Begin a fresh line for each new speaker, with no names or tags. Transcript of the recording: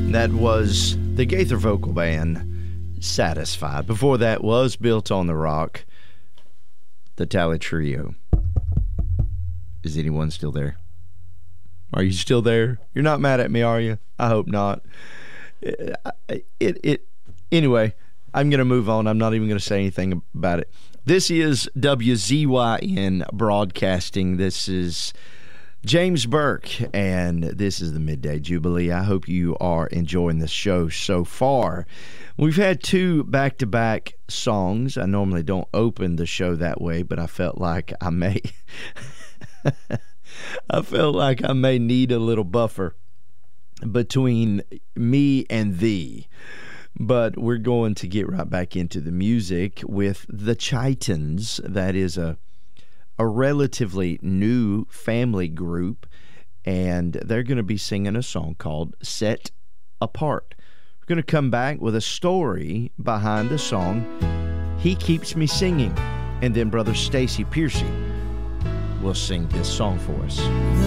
That was the Gaither Vocal Band, Satisfied. Before that was Built on the Rock, the Tally Trio. Is anyone still there? Are you still there? You're not mad at me, are you? I hope not. Anyway, I'm going to move on. I'm not even going to say anything about it. This is WZYN Broadcasting. This is James Burke, and this is the Midday Jubilee. I hope you are enjoying the show so far. We've had two back-to-back songs. I normally don't open the show that way, but I felt like I may need a little buffer between me and thee. But we're going to get right back into the music with the Chitons. That is a relatively new family group, and they're going to be singing a song called Set Apart. We're going to come back with a story behind the song, He Keeps Me Singing, and then Brother Stacy Piercy will sing this song for us.